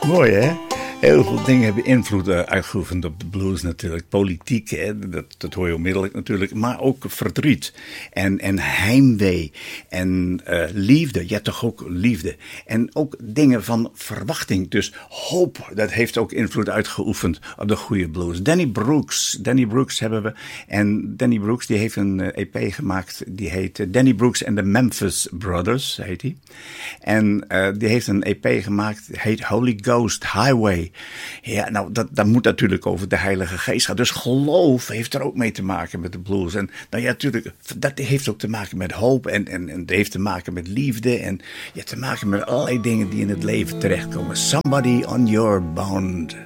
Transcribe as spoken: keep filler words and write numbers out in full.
Mooi, hè? Heel veel dingen hebben invloed uh, uitgeoefend op de blues natuurlijk. Politiek, hè? Dat, dat hoor je onmiddellijk natuurlijk. Maar ook verdriet en, en heimwee en uh, liefde. Ja, toch ook liefde. En ook dingen van verwachting. Dus hoop, dat heeft ook invloed uitgeoefend op de goede blues. Danny Brooks, Danny Brooks hebben we. En Danny Brooks die heeft een uh, E P gemaakt. Die heet uh, Danny Brooks and the Memphis Brothers, heet die. En uh, die heeft een E P gemaakt, heet Holy Ghost Highway. Ja, nou, dat, dat moet natuurlijk over de Heilige Geest gaan. Dus geloof heeft er ook mee te maken met de blues. En nou ja, natuurlijk, dat heeft ook te maken met hoop. En, en, en het heeft te maken met liefde. En ja, te maken met allerlei dingen die in het leven terechtkomen. Somebody on your bond.